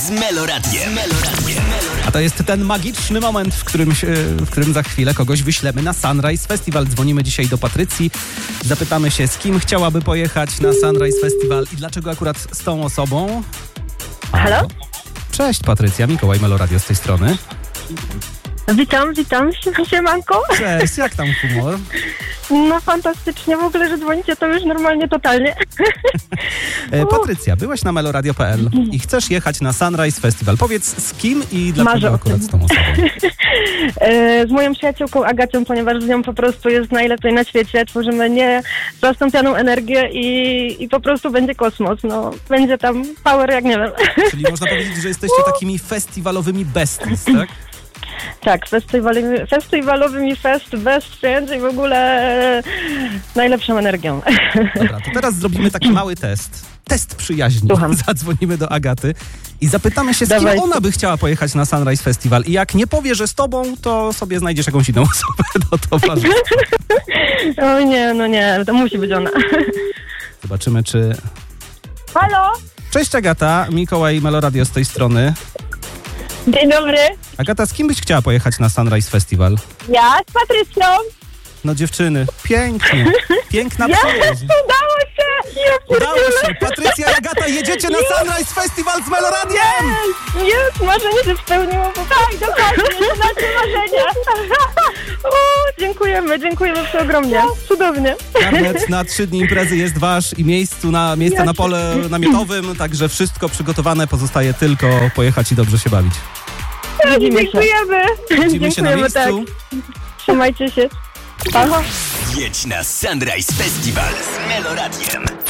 z Meloradiem. A to jest ten magiczny moment, w którym za chwilę kogoś wyślemy na Sunrise Festival. Dzwonimy dzisiaj do Patrycji. Zapytamy się, z kim chciałaby pojechać na Sunrise Festival i dlaczego akurat z tą osobą. Halo? Cześć Patrycja, Mikołaj, Meloradio z tej strony. Witam, siemanko. Cześć, jak tam humor? No fantastycznie, w ogóle, że dzwonicie, to już normalnie totalnie. Patrycja, byłaś na meloradio.pl i chcesz jechać na Sunrise Festival. Powiedz z kim i dlaczego Marzę o akurat tym. z tą osobą? Z moją przyjaciółką Agacją, ponieważ z nią po prostu jest najlepiej na świecie. Tworzymy niezastąpioną energię i po prostu będzie kosmos. No, będzie tam power jak nie wiem. Czyli można powiedzieć, że jesteście takimi festiwalowymi besties, tak? Tak, festiwalowymi best friends i w ogóle najlepszą energią. Dobra, to teraz zrobimy taki mały test. Test przyjaźni. Słucham. Zadzwonimy do Agaty i zapytamy się, z kim Dawajcie. ona by chciała pojechać na Sunrise Festival. I jak nie powie, że z tobą, to sobie znajdziesz jakąś inną osobę do towarzystwa. O nie, no nie, to musi być ona. Zobaczymy, czy... Halo? Cześć Agata, Mikołaj, Meloradio z tej strony. Dzień dobry. Agata, z kim byś chciała pojechać na Sunrise Festival? Ja z Patrycją. No dziewczyny, pięknie. Piękna przyjaźń. Udało się! Udało się. Patrycja i Agata, jedziecie na Sunrise Festival z Meloradiem! Jest, marzenie się spełniło. Tak, dokładnie, to nasze marzenie. O, dziękujemy przeogromnie. Cudownie. Karnet na 3 dni imprezy jest wasz i miejsce na pole namiotowym, także wszystko przygotowane, pozostaje tylko pojechać i dobrze się bawić. Dziękujemy. Widzimy się na miejscu. Tak. Trzymajcie się. Aha. Jedź na Sunrise Festival z Meloradiem.